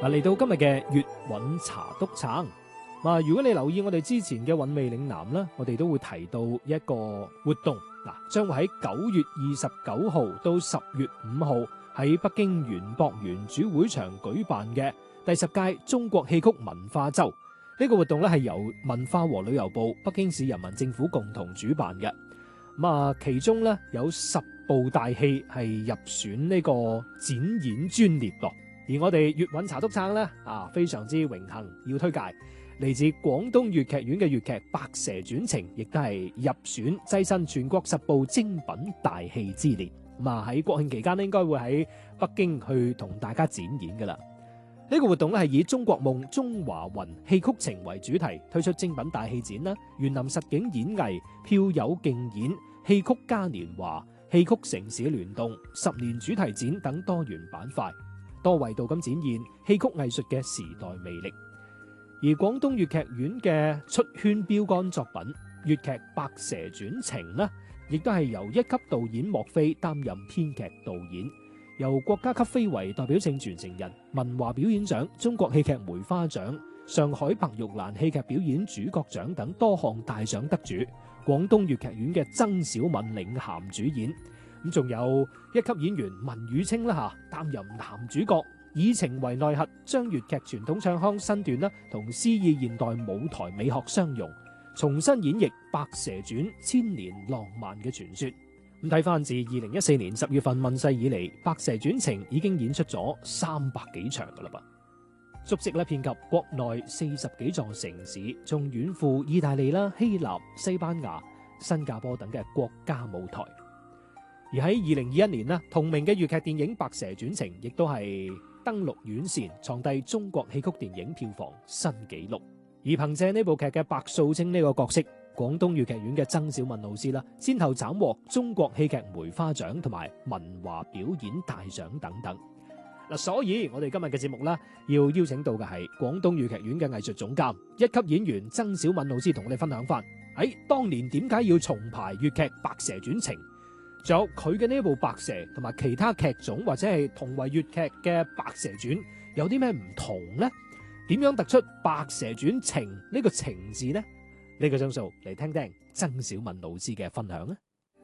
嚟到今日嘅粵韻茶篤撐。如果你留意我哋之前嘅韻味嶺南啦，我哋都會提到一個活動，將會喺9月29號到10月5號喺北京園博園主會場舉辦嘅第10屆中國戲曲文化周。呢個活動咧係由文化和旅遊部、北京市人民政府共同主辦嘅。其中咧有10部大戲係入選呢個展演專列噃。而我哋粵韻茶篤撐咧非常之榮幸要推介嚟自廣東粵劇院嘅粵劇《白蛇傳情》，亦都係入選躋身全國10部精品大戲之列。喺國慶期間咧，應該會喺北京去同大家展演噶啦。呢個活動咧係以中國夢、中華魂、戲曲情為主題，推出精品大戲展啦、園林實景演藝、票友競演、戲曲嘉年華、戲曲城市聯動、10年主題展等多元板塊，多維度咁展現戲曲藝術嘅時代魅力。而廣東粵劇院嘅出圈標杆作品粵劇《白蛇傳情》呢，亦都係由1級導演莫非擔任編劇導演，由國家級非遺代表性傳承人、文華表演獎、中國戲劇梅花獎、上海白玉蘭戲劇表演主角獎等多項大獎得主，廣東粵劇院嘅曾小敏領銜主演。咁仲有1級演員文宇清擔任男主角，以情為內核，將粵劇傳統唱腔身段同詩意現代舞台美學相融，重新演繹《白蛇傳》千年浪漫嘅傳說。咁睇翻自2014年10月份問世以嚟，《白蛇傳情》已經演出咗300幾場噶啦噃，足跡遍及國內40幾座城市，仲遠赴意大利啦、希臘、西班牙、新加坡等嘅國家舞台。而喺2021年同名嘅粵劇電影《白蛇傳情》亦都係登陸院線，創締中國戲曲電影票房新紀錄。而憑借呢部劇嘅白素貞呢個角色，廣東粵劇院嘅曾小敏老師先後斬獲中國戲劇梅花獎同埋文華表演大獎等等。所以我哋今日嘅節目要邀請到嘅係廣東粵劇院嘅藝術總監、1級演員曾小敏老師，同我哋分享翻喺當年點解要重排粵劇《白蛇傳情》，仲有佢嘅呢部《白蛇》同埋其他劇種或者係同為粵劇嘅《白蛇傳》有啲咩唔同呢？點樣突出《白蛇傳情》呢個情字呢？呢個鐘數嚟聽聽曾小敏老師嘅分享。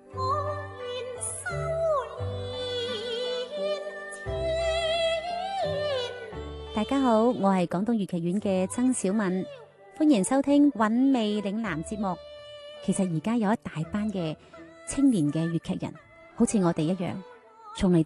大家好，我係廣東粵劇院嘅曾小敏，歡迎收聽韻味嶺南節目。其實而家有一大班嘅青年嘅粵劇人，好似我哋一樣，從嚟